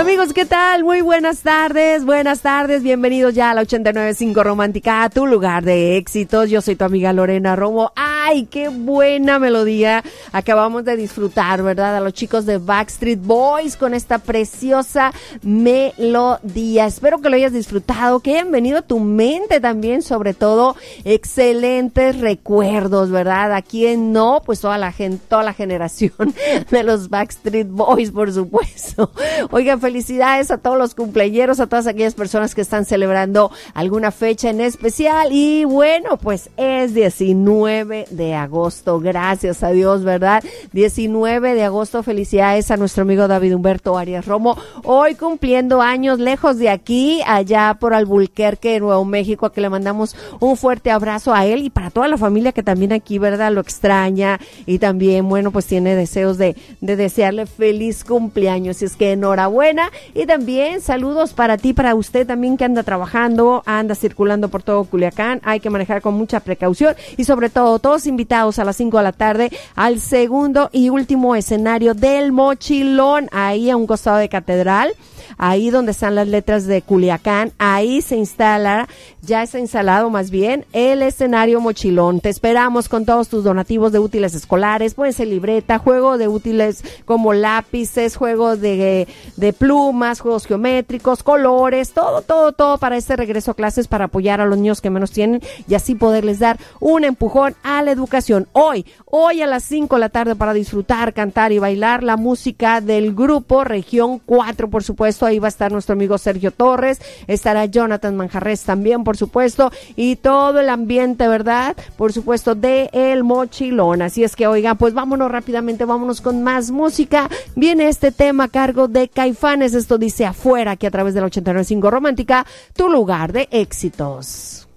Amigos, ¿qué tal? Muy buenas tardes, bienvenidos ya a la 89.5 Romántica, tu lugar de éxitos. Yo soy tu amiga Lorena Romo. ¡Ay, qué buena melodía! Acabamos de disfrutar, ¿verdad? A los chicos de Backstreet Boys con esta preciosa melodía. Espero que lo hayas disfrutado, que hayan venido a tu mente también, sobre todo, excelentes recuerdos, ¿verdad? ¿A quién no? Pues toda la gente, toda la generación de los Backstreet Boys, por supuesto. Oigan, felicidades a todos los cumpleañeros, a todas aquellas personas que están celebrando alguna fecha en especial. Y bueno, pues es 19 de agosto, gracias a Dios, ¿verdad? 19 de agosto, felicidades a nuestro amigo David Humberto Arias Romo, hoy cumpliendo años, lejos de aquí, allá por Albuquerque, Nuevo México, a que le mandamos un fuerte abrazo a él y para toda la familia que también aquí, ¿verdad? Lo extraña y también, bueno, pues tiene deseos de desearle feliz cumpleaños. Y es que enhorabuena, y también saludos para ti, para usted también que anda trabajando, anda circulando por todo Culiacán. Hay que manejar con mucha precaución y sobre todo todos invitados a las 5 de la tarde al segundo y último escenario del Mochilón, ahí a un costado de Catedral, ahí donde están las letras de Culiacán. Ahí se instala, ya está instalado más bien, el escenario Mochilón. Te esperamos con todos tus donativos de útiles escolares, puede ser libreta, juego de útiles como lápices, juego de plumas, juegos geométricos, colores, todo para este regreso a clases, para apoyar a los niños que menos tienen y así poderles dar un empujón a la educación. Hoy a las 5 de la tarde, para disfrutar, cantar y bailar la música del grupo Región 4, por supuesto. Ahí va a estar nuestro amigo Sergio Torres, estará Jonathan Manjarres también, por supuesto, y todo el ambiente, ¿verdad? Por supuesto, de El Mochilón. Así es que, oigan, pues vámonos rápidamente, vámonos con más música. Viene este tema a cargo de Caifanes, esto dice Afuera, aquí a través de la 89.5 Romántica, tu lugar de éxitos.